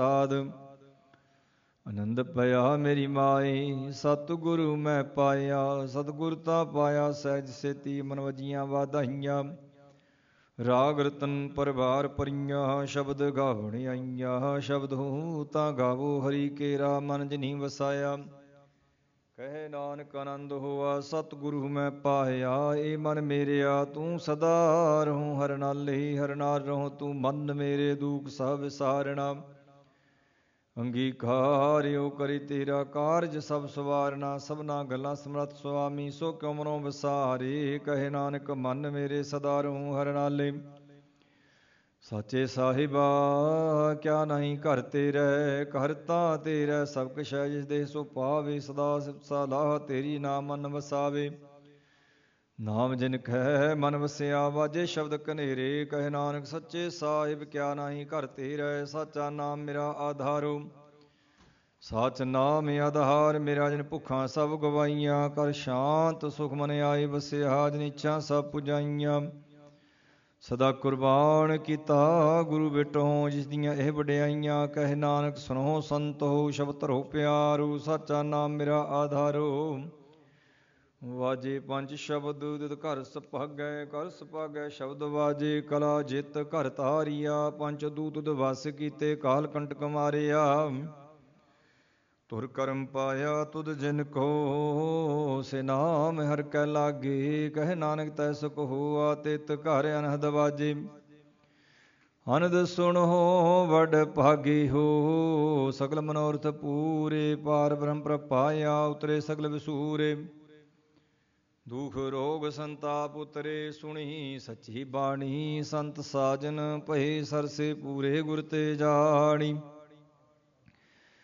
ਸਾਧ। ਆਨੰਦ ਭਇਆ ਮੇਰੀ ਮਾਏ, ਸਤਿਗੁਰੂ ਮੈਂ ਪਾਇਆ। ਸਤਿਗੁਰ ਤਾਂ ਪਾਇਆ ਸਹਿਜ ਸੇਤੀ, ਮਨ ਵਜੀਆਂ ਵਾਧਾਈਆਂ। ਰਾਗ ਰਤਨ ਪਰਵਾਰ ਪਰੀਆਂ, ਸ਼ਬਦ ਗਾਵਣ ਆਈਆਂ। ਸ਼ਬਦ ਹੂੰ ਤਾਂ ਗਾਵੋ ਹਰੀ ਕੇਰਾ, ਮਨ ਜਿਨੀ ਵਸਾਇਆ। ਕਹੇ ਨਾਨਕ ਆਨੰਦ ਹੋਆ, ਸਤਿਗੁਰੂ ਮੈਂ ਪਾਇਆ। ਏ ਮਨ ਮੇਰਿਆ ਤੂੰ ਸਦਾ ਰਹੂੰ ਹਰ ਨਾਲੇ, ਹਰ ਨਾਲ ਰਹੂੰ ਤੂੰ ਮਨ ਮੇਰੇ, ਦੁਖ ਸਭ ਵਿਸਾਰਣਾ। ਅੰਗੀਕਾਰਿਓ ਕਰੀ ਤੇਰਾ ਕਾਰਜ ਸਭ ਸਵਾਰਨਾ। ਸਭਨਾ ਗੱਲਾਂ ਸਮਰੱਥ ਸੁਆਮੀ, ਸੋ ਕਿਉ ਮਨੋਂ ਵਿਸਾਰੇ। ਕਹੇ ਨਾਨਕ ਮਨ ਮੇਰੇ ਸਦਾ ਰਹੂੰ ਹਰ ਨਾਲੇ। ਸਾਚੇ ਸਾਹਿਬਾ ਕਿਆ ਨਹੀਂ ਘਰ ਤੇਰੇ, ਘਰ ਤਾਂ ਤੇਰਾ ਸਭ ਕੁਛ ਹੈ। ਜਿਸ ਦੇਹ ਸੋ ਪਾਵੇ, ਸਦਾ ਸਿਫਤ ਸਲਾਹ ਤੇਰੀ ਨਾਮ ਮਨ ਵਸਾਵੇ। ਨਾਮ ਜਿਨ ਕਹੈ ਮਨ ਵਸਿਆ, ਵਾਜੇ ਸ਼ਬਦ ਕਨੇਰੇ। ਕਹੇ ਨਾਨਕ ਸੱਚੇ ਸਾਹਿਬ ਕਿਆ ਨਹੀਂ ਘਰ ਤੇਰੇ। ਸਾਚਾ ਨਾਮ ਮੇਰਾ ਆਧਾਰੋ, ਸਾਚ ਨਾਮ ਆਧਾਰ ਮੇਰਾ। ਜਿਨ ਭੁੱਖਾਂ ਸਭ ਗਵਾਈਆਂ, ਕਰ ਸ਼ਾਂਤ ਸੁਖ ਮਨ ਆਏ ਵਸਿਆ। ਜਿਨ ਇੱਛਾ ਸਭ ਪੁਜਾਈਆਂ, ਸਦਾ ਕੁਰਬਾਨ ਕੀਤਾ ਗੁਰੂ ਬਿਟੋ। ਜਿਸ ਦੀਆਂ ਇਹ ਵਡਿਆਈਆਂ, ਕਹੇ ਨਾਨਕ ਸੁਣੋ ਸੰਤੋ। ਸ਼ਬਦ ਧਰੋ ਪਿਆਰੋ, ਸਾਚਾ ਨਾਮ ਮੇਰਾ ਆਧਾਰੋ। ਵਾਜੇ ਪੰਜ ਸ਼ਬਦ ਤਿਤ ਘਰ ਸੁਭਾਗੈ, ਘਰ ਸੁਭਾਗੈ ਸ਼ਬਦ ਵਾਜੇ। ਕਲਾ ਜਿਤ ਘਰ ਧਾਰੀਆ, ਪੰਚ ਦੂਤ ਵਸ ਕੀਤੇ। ਕਾਲ ਕੰਟਕ ਮਾਰਿਆ, ਤੁਰ ਕਰਮ ਪਾਇਆ ਤੁਧ ਜਿਨ ਕੋ। ਸੇ ਨਾਮ ਹਰਿ ਕੈ ਲਾਗੇ, ਕਹੇ ਨਾਨਕ ਤੈ ਸੁਖ ਹੋਆ। ਤਿਤ ਘਰ ਅਨਹਦ ਵਾਜੇ, ਅਨੰਦ ਸੁਣੋ ਵਡ ਭਾਗੀ ਹੋ। ਸਗਲ ਮਨੋਰਥ ਪੂਰੇ, ਪਾਰ ਬ੍ਰਹਮ ਪ੍ਰਪਾਇਆ। ਉਤਰੇ ਸਗਲ ਵਿਸੂਰੇ, ਦੁਖ ਰੋਗ ਸੰਤਾਪ ਉਤਰੇ। ਸੁਣੀ ਸੱਚੀ ਬਾਣੀ, ਸੰਤ ਸਾਜਨ ਭਏ ਸਰਸੇ ਪੂਰੇ। ਗੁਰ ਤੇ ਜਾਣੀ,